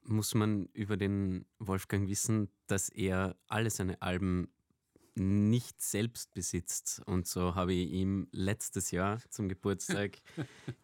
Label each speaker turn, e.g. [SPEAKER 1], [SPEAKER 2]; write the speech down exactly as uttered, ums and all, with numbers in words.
[SPEAKER 1] muss man über den Wolfgang wissen, dass er alle seine Alben nicht selbst besitzt. Und so habe ich ihm letztes Jahr zum Geburtstag